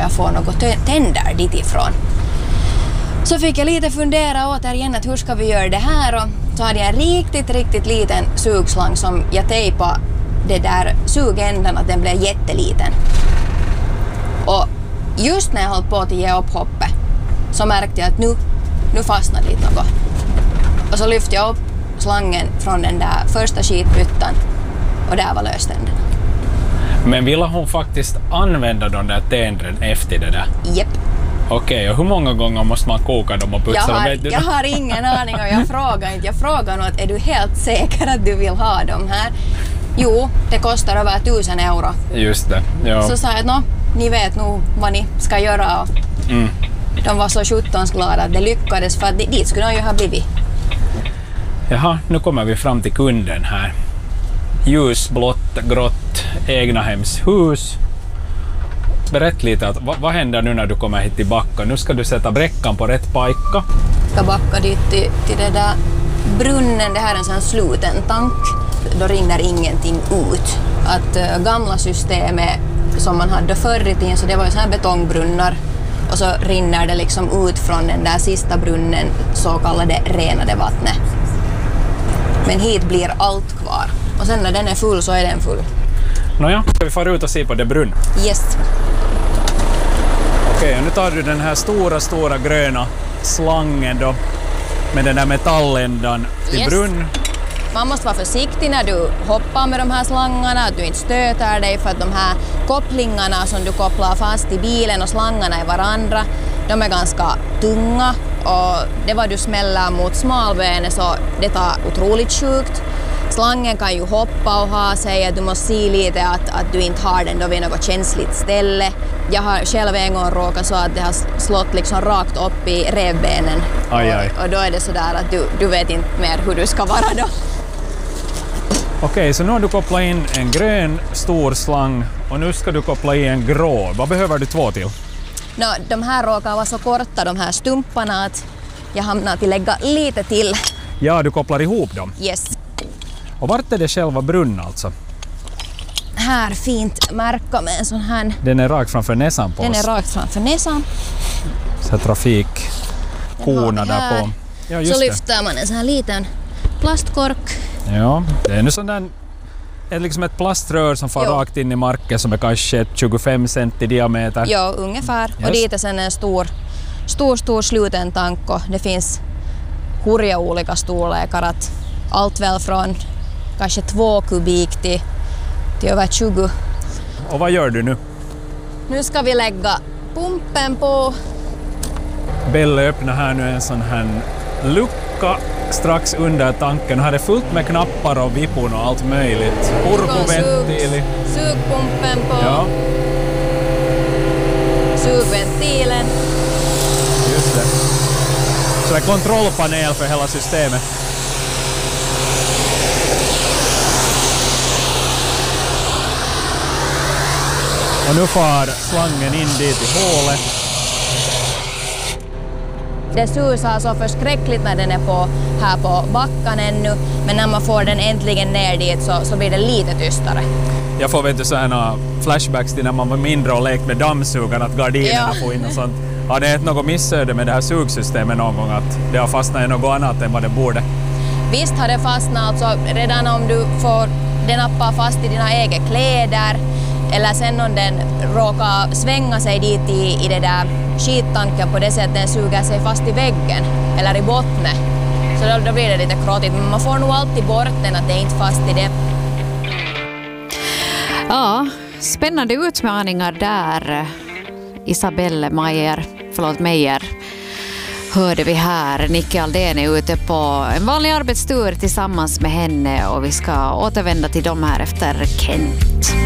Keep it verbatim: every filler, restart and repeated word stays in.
kunna få något tänder dit ifrån. Så fick jag lite fundera återigen att hur ska vi göra det här, och så hade jag en riktigt, riktigt liten sugslang som jag tejpade det där sugändan att den blev jätteliten. Och just när jag höll på att ge upp hoppet så märkte jag att nu, nu fastnade lite något. Och så lyfte jag upp slangen från den där första skitpyttan och där var löständerna. Men ville hon faktiskt använda de där tändren efter det där? Japp. Okej, okay, och hur många gånger måste man koka dem och putsa jag har, dem? Vet du? Jag har ingen aning och jag frågar inte. Jag frågar nog att är du helt säker att du vill ha dem här? Jo, det kostar över tusen euro. Just det, ja. Så sa jag att no, ni vet nog vad ni ska göra. Och mm. de var så sjuttonsglada att det lyckades, för att dit skulle de ju ha blivit. Jaha, nu kommer vi fram till kunden här. Ljusblått, grått, egnahemshus. Berätt lite, att, vad, vad händer nu när du kommer hit till Backa? Nu ska du sätta bräckan på rätt pajka. Jag ska backa dit till, till det där brunnen. Det här är en sån sluten tank. Då rinner ingenting ut. Att äh, gamla systemet som man hade förr i tiden, så det var ju så här betongbrunnar. Och så rinner det liksom ut från den där sista brunnen, så kallade renade vattnet. Men hit blir allt kvar. Och sen när den är full så är den full. Nåja, ska vi fara ut och se på det brunn? Yes. Okej, och nu tar du den här stora, stora gröna slangen då med den där metalländan till Yes. brunn. Man måste vara försiktig när du hoppar med de här slangarna, att du inte stöter dig, för att de här kopplingarna som du kopplar fast i bilen och slangarna i varandra, de är ganska tunga, och det var du smäller mot smalbenet så det tar otroligt sjukt. Slangen kan ju hoppa och ha sig, att du måste se lite att, att du inte har den då vid något känsligt ställe. Jag har själv en gång råkat så att det har slått liksom rakt upp i revbenen. Aj, aj. Och, och då är det sådär att du, du vet inte mer hur du ska vara då. Okej, så nu har du kopplat in en grön stor slang och nu ska du koppla in en grå. Vad behöver du två till? No, de här råkar vara så korta, de här stumparna, att jag hamnar att lägga lite till. Ja, du kopplar ihop dem. Yes. Och vart är det själva brunn alltså? Här fint märka med en sån här. Den är rakt framför näsan på Den oss. är rakt framför näsan. Så här trafikkona där på. Ja, just så det. lyfter man en sån här liten plastkork. Ja, det är nu sån där, är liksom ett plaströr som far Jo. rakt in i marken som är kanske tjugofem cent i diameter. Ja, ungefär. Yes. Och dit är sen en stor, stor, stor sluten tank, och det finns hurja olika storlekar, att allt väl från kanske två kubik till, till över tjugo. Och vad gör du nu? Nu ska vi lägga pumpen på. Belle öppnar här nu en sån här lucka strax under tanken. Här är fullt med knappar och vippor och allt möjligt. Turboventil. Sugpumpen på. Ja, Sugventilen. just det. Så det är kontrollpanel för hela systemet. Och nu far slangen in dit i hålet. Det susar så förskräckligt när den är på, här på backan ännu, men när man får den äntligen ner dit så, så blir det lite tystare. Jag får vet du sådana flashbacks till när man var mindre och lekte med dammsugarna, att gardinerna Ja. får in och sånt. Har det ett något missöde med det här sugsystemet någon gång, att det har fastnat i något annat än vad det borde? Visst har det fastnat, alltså redan om du får den nappar fast i dina egna kläder, eller sen om den råkar svänga sig dit i, i det där skittanken på det sättet den suger sig fast i väggen eller i bottnet. Så då, då blir det lite krottigt, men man får nog alltid bort den, att det är inte fast i det. Ja, spännande utmaningar där. Isabelle Meijer, förlåt Meijer, hörde vi här. Nicke Aldén är ute på en vanlig arbetstur tillsammans med henne, och vi ska återvända till dem här efter Kent.